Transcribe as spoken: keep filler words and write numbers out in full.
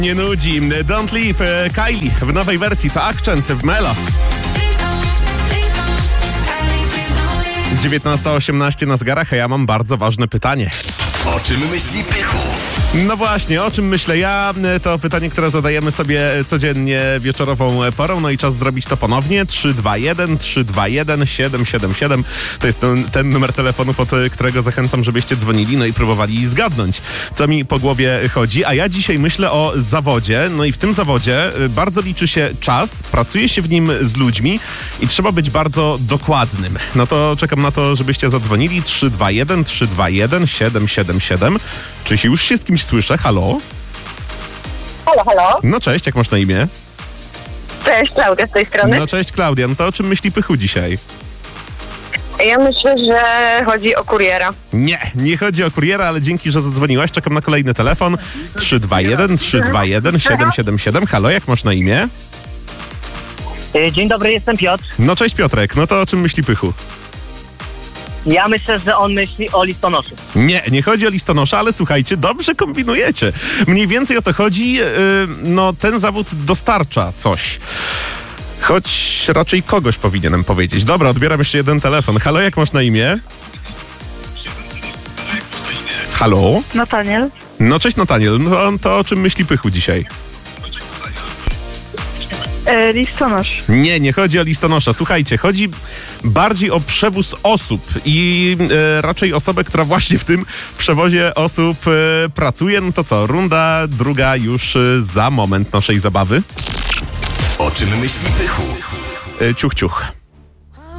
Nie nudzi. Don't Leave, e, Kylie w nowej wersji, to Accent w Melo. dziewiętnasta osiemnaście na zegarach, a ja mam bardzo ważne pytanie. O czym myśli Pychu? No właśnie, o czym myślę ja? To pytanie, które zadajemy sobie codziennie wieczorową porą, no i czas zrobić to ponownie. trzy dwa jeden trzy dwa jeden siedem siedem siedem to jest ten, ten numer telefonu, pod którego zachęcam, żebyście dzwonili, no i próbowali zgadnąć, co mi po głowie chodzi. A ja dzisiaj myślę o zawodzie, no i w tym zawodzie bardzo liczy się czas, pracuje się w nim z ludźmi i trzeba być bardzo dokładnym. No to czekam na to, żebyście zadzwonili. trzy dwa jeden trzy dwa jeden siedem siedem siedem. Czy się już się z kimś słyszę? Halo? Halo, halo. No cześć, jak masz na imię? Cześć, Klaudia z tej strony. No cześć Klaudia, no to o czym myśli Pychu dzisiaj? Ja myślę, że chodzi o kuriera. Nie, nie chodzi o kuriera, ale dzięki, że zadzwoniłaś, czekam na kolejny telefon. trzy dwa jeden trzy dwa jeden siedem siedem siedem. Halo, jak masz na imię? Dzień dobry, jestem Piotr. No cześć Piotrek, no to o czym myśli Pychu? Ja myślę, że on myśli o listonoszu. Nie, nie chodzi o listonosza, ale słuchajcie, dobrze kombinujecie. Mniej więcej o to chodzi, yy, no ten zawód dostarcza coś. Choć raczej kogoś powinienem powiedzieć. Dobra, odbieram jeszcze jeden telefon. Halo, jak masz na imię? Halo? Nataniel. No cześć Nataniel, no to o czym myśli Pychu dzisiaj? E, listonosz. Nie, nie chodzi o listonosza. Słuchajcie, chodzi bardziej o przewóz osób i e, raczej osobę, która właśnie w tym przewozie osób e, pracuje. No to co, runda druga już e, za moment naszej zabawy. O czym myśli Pychu? E, ciuch, ciuch.